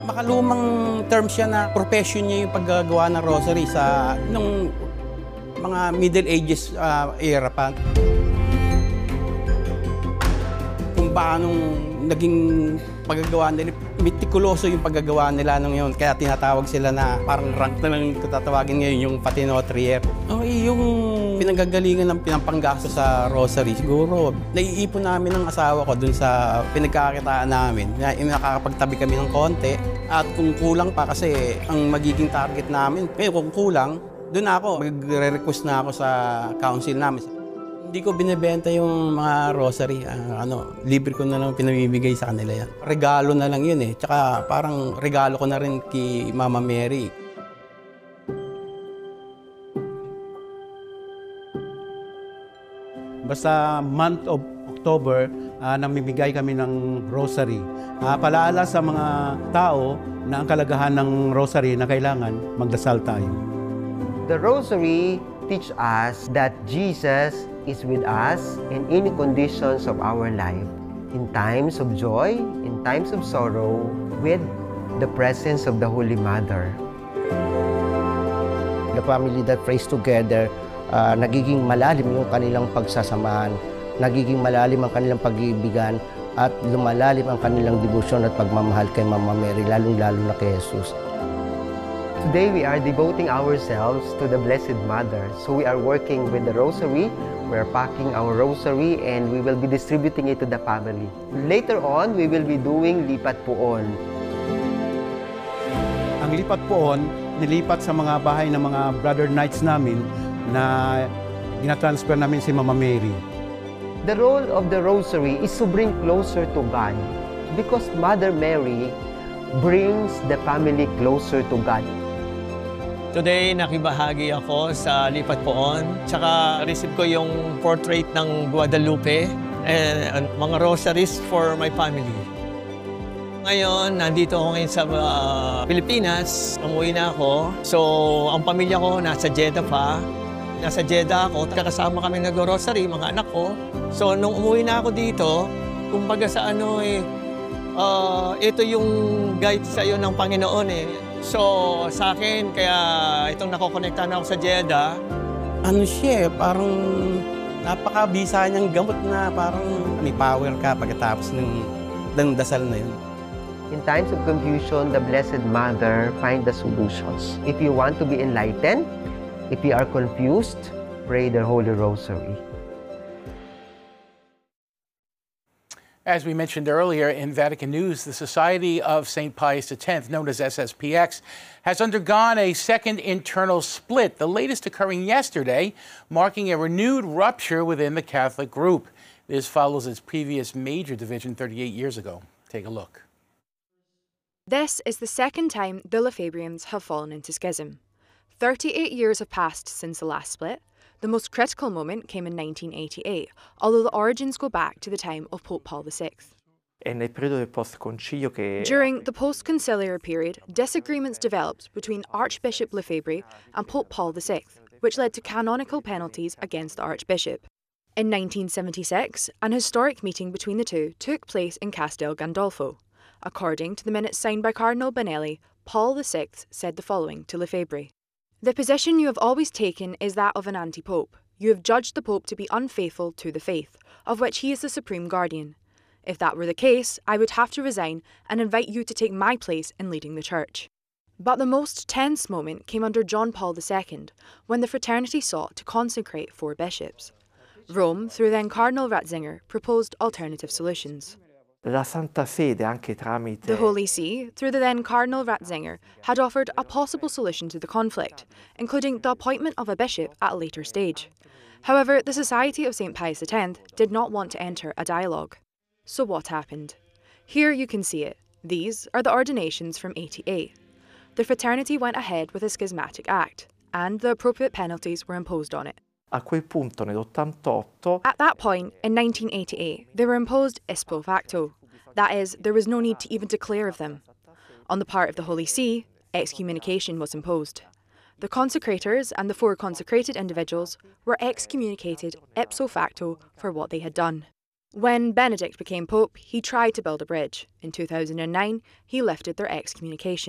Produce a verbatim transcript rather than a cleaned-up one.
Makalumang term siya na profession niya yung paggagawa ng rosary sa nung mga Middle Ages uh, era pa. Kung paano naging paggagawa nila, mitikuloso yung paggagawa nila nung yun. Kaya tinatawag sila na parang rank na lang tatawagin ngayon yung patinotrier. Oh, yung pinanggagalingan ng pinampanggasto sa rosary, siguro naiipon namin ng asawa ko dun sa pinagkakakitaan namin. Na nakakapagtabi kami ng konti. At kung kulang pa kasi ang magiging target namin, ngayon kung kulang, dun ako, magre-request na ako sa council namin. Hindi ko binibenta yung mga rosary. Uh, ano, libre ko na lang pinamimigay sa kanila yan. Regalo na lang yun eh. Tsaka parang regalo ko na rin kay Mama Mary. Basta month of October, uh, namimigay kami ng rosary. Uh, palaala sa mga tao na ang kalagahan ng rosary na kailangan magdasal tayo. The rosary teach us that Jesus is with us in any conditions of our life. In times of joy, in times of sorrow, with the presence of the Holy Mother. The family that prays together, uh, nagiging malalim yung kanilang pagsasamahan, nagiging malalim ang kanilang pag-iibigan, at lumalalim ang kanilang debosyon at pagmamahal kay Mama Mary, lalong-lalo na kay Jesus. Today we are devoting ourselves to the Blessed Mother. So we are working with the rosary, we are packing our rosary, and we will be distributing it to the family. Later on, we will be doing lipat poon. Ang lipat poon, nilipat sa mga bahay ng mga brother knights namin na ginatransfer namin si Mama Mary. The role of the rosary is to bring closer to God because Mother Mary brings the family closer to God. Today, nakibahagi ako sa Lipat Poon. Tsaka, receive ko yung portrait ng Guadalupe and mga rosaries for my family. Ngayon, nandito ako ngayon sa uh, Pilipinas. Umuwi na ako. So, ang pamilya ko nasa Jeddah pa. Nasa Jeddah ako. Kakasama kami nag-rosary, mga anak ko. So, nung umuwi na ako dito, kumbaga sa ano eh, uh, ito yung guide sa'yo ng Panginoon eh. So, sa akin, kaya itong nakokonekta na ako sa Jeddah. Ano siya, parang napakabisa niyang gamot na parang may power ka pagkatapos ng, ng dasal na yun. In times of confusion, the Blessed Mother finds the solutions. If you want to be enlightened, if you are confused, pray the Holy Rosary. As we mentioned earlier in Vatican News, the Society of Saint Pius X, known as S S P X, has undergone a second internal split, the latest occurring yesterday, marking a renewed rupture within the Catholic group. This follows its previous major division thirty-eight years ago. Take a look. This is the second time the Lefebvrians have fallen into schism. thirty-eight years have passed since the last split. The most critical moment came in nineteen eighty-eight, although the origins go back to the time of Pope Paul the Sixth. During the post-conciliar period, disagreements developed between Archbishop Lefebvre and Pope Paul the Sixth, which led to canonical penalties against the Archbishop. In nineteen seventy-six, an historic meeting between the two took place in Castel Gandolfo. According to the minutes signed by Cardinal Benelli, Paul the Sixth said the following to Lefebvre. The position you have always taken is that of an anti-pope. You have judged the pope to be unfaithful to the faith, of which he is the supreme guardian. If that were the case, I would have to resign and invite you to take my place in leading the church. But the most tense moment came under John Paul the Second, when the fraternity sought to consecrate four bishops. Rome, through then Cardinal Ratzinger, proposed alternative solutions. La Santa Sede, anche tramite... The Holy See, through the then Cardinal Ratzinger, had offered a possible solution to the conflict, including the appointment of a bishop at a later stage. However, the Society of Saint Pius X did not want to enter a dialogue. So what happened? Here you can see it. These are the ordinations from eighty-eight. The fraternity went ahead with a schismatic act, and the appropriate penalties were imposed on it. A quel punto, nell'ottantotto... At that point, in nineteen eighty-eight, they were imposed ispo facto. That is, there was no need to even declare of them. On the part of the Holy See, excommunication was imposed. The consecrators and the four consecrated individuals were excommunicated ipso facto for what they had done. When Benedict became Pope, he tried to build a bridge. In two thousand nine, he lifted their excommunication.